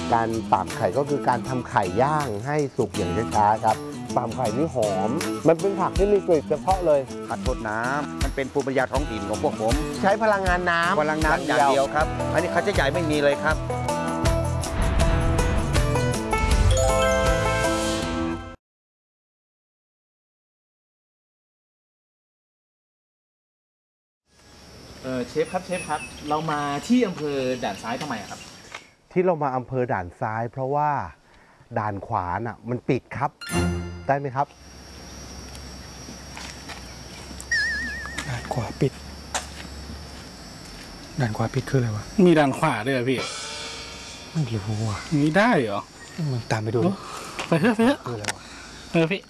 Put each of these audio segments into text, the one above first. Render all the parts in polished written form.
การป่ามไข่ก็คือการทำไข่ย่างให้สุกอย่างช้าๆครับป่ามไข่นี่หอมมันเป็นผักที่มีกลิ่นเฉพาะเลยผัดโทษน้ำมันเป็นภูมิปัญญาท้องถิ่นของพวกผมใช้พลังงานน้ำอย่างเดียวครับอันนี้ค่าใช้จ่ายไม่มีเลยครับเชฟครับเรามาที่อำเภอด่านซ้ายทำไมครับที่เรามาอำเภอด่านซ้ายเพราะว่าด่านขวาน่ะมันปิดครับได้ไหมครับด่านขวาปิดด่านขวาปิดคืออะไรวะมีด่านขวาด้วยพี่ไม่รู้ว่ะมีได้เหรอมึงตามไปดูไปเถอะคืออะไรวะพี่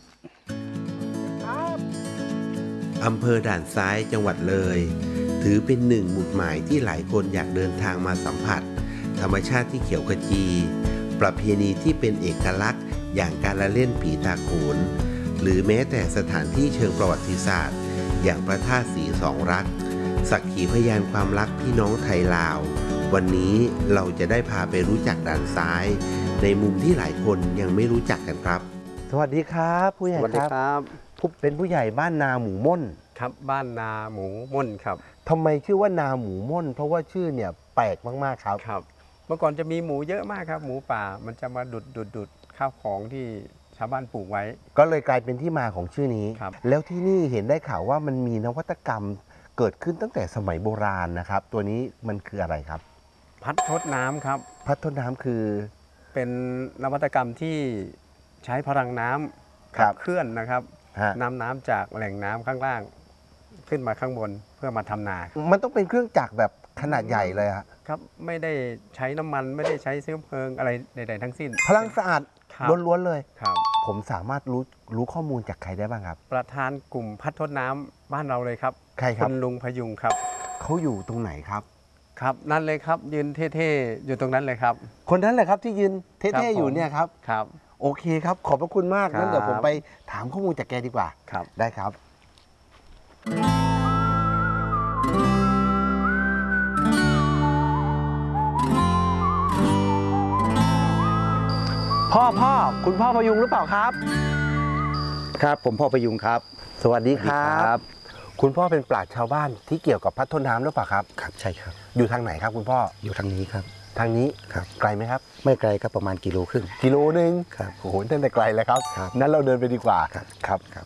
อำเภอด่านซ้ายจังหวัดเลยถือเป็นหนึ่งหมุดหมายที่หลายคนอยากเดินทางมาสัมผัสธรรมชาติที่เขียวขจีประเพณีที่เป็นเอกลักษณ์อย่างการละเล่นผีตาโขนหรือแม้แต่สถานที่เชิงประวัติศาสตร์อย่างพระธาตุศรีสองรักสักขีพยานความรักพี่น้องไทยลาววันนี้เราจะได้พาไปรู้จักด่านซ้ายในมุมที่หลายคนยังไม่รู้จักกันครับสวัสดีครับผู้ใหญ่ครับเป็นผู้ใหญ่บ้านนาหมูม่นครับบ้านนาหมูม่นครับทำไมชื่อว่านาหมูม่นเพราะว่าชื่อเนี่ยแปลกมากๆครับครับเมื่อก่อนจะมีหมูเยอะมากครับหมูป่ามันจะมาดุดข้าวของที่ชาวบ้านปลูกไว้ก็เลยกลายเป็นที่มาของชื่อนี้ครับแล้วที่นี่เห็นได้ข่าวว่ามันมีนวัตกรรมเกิดขึ้นตั้งแต่สมัยโบราณนะครับตัวนี้มันคืออะไรครับพัดทดน้ำครับพัดทดน้ำคือเป็นนวัตกรรมที่ใช้พลังน้ำขับเคลื่อนนะครับนำน้ำจากแหล่งน้ำข้างล่างขึ้นมาข้างบนเพื่อมาทำนามันต้องเป็นเครื่องจักรแบบขนาดใหญ่เลยครับไม่ได้ใช้น้ำมันไม่ได้ใช้เชื้อเพลิงอะไรใดๆทั้งสิ้นพลังสะอาดล้วนๆเลยครับผมสามารถรู้ข้อมูลจากใครได้บ้างครับประธานกลุ่มพัดทดน้ำบ้านเราเลยครับใครครับคุณลุงพยุงครับเขาอยู่ตรงไหนครับครับนั่นเลยครับยืนเท่ๆอยู่ตรงนั้นเลยครับคนนั้นแหละครับที่ยืนเท่ๆอยู่เนี่ยครับครับโอเคครับขอบพระคุณมากงั้นเดี๋ยวผมไปถามข้อมูลจากแกดีกว่าครับได้ครับพ่อคุณพ่อพยุงหรือเปล่าครับครับผมพ่อพยุงครับสวัสดีครับคุณพ่อเป็นปราชญ์ชาวบ้านที่เกี่ยวกับพัดทดน้ำหรือเปล่าครับครับใช่ครับอยู่ทางไหนครับคุณพ่ออยู่ทางนี้ครับทางนี้ครับไกลไหมครับไม่ไกลครับประมาณ1.5 กิโลกิโลนึงครับโอ้โหนั่นแต่ไกลเลยครับนั้นเราเดินไปดีกว่าครับ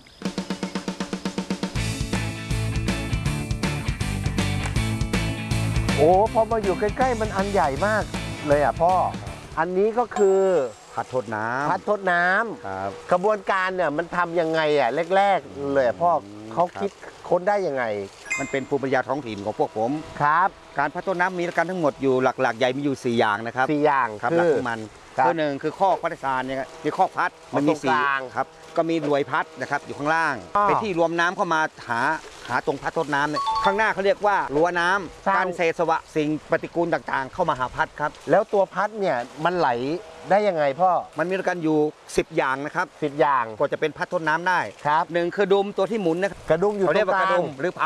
โอ้พอมาอยู่ใกล้ๆมันอันใหญ่มากเลยพ่ออันนี้ก็คือพัดทดน้ำพัดทดน้ำครับกระบวนการเนี่ยมันทำยังไงแรกๆเลยพ่อเขาคิดค้นได้ยังไงมันเป็นภูมิปัญญาท้องถิ่นของพวกผมครับการพัดทดน้ำมีการทั้งหมดอยู่หลักๆใหญ่มีอยู่4อย่างนะครับ 4อย่างครับหลักของมันคือหนึ่งคือข้อพัดสารเนี่ยมีข้อพัดมันมี 4ครับก็มีหน่วยพัดนะครับอยู่ข้างล่างเป็นที่รวมน้ำเข้ามาหาตรงพัดทดน้ำเนี่ยข้างหน้าเขาเรียกว่ารั้วน้ำการเศษสวะสิ่งปฏิกูลต่างๆเข้ามาหาพัดครับแล้วตัวพัดเนี่ยมันไหลได้ยังไงพ่อมันมีกันอยู่10อย่างนะครับ 10อย่างกว่าจะเป็นพัดทดน้ำได้ครับ 1คือดุมตัวที่หมุนนะครับกระดุมอยู่ตรงกลางหรือ